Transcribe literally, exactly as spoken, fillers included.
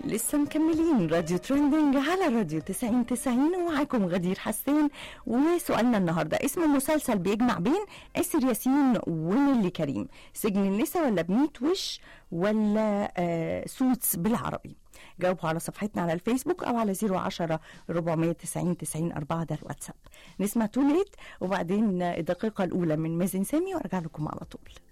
لسه مكملين راديو ترندنج على راديو تسعين تسعين، ومعاكم غدير حسين. وسؤالنا النهارده اسم مسلسل بيجمع بين آسر ياسين ونيلي كريم، سجن النساء ولا بميت وش ولا آه سوتس بالعربي؟ جاوبوا على صفحتنا على الفيسبوك او على صفر عشرة أربعمية تسعين تسعين أربعة، ده الواتساب. نسمع توليت وبعدين الدقيقة الأولى من مازن سامي وارجع لكم على طول.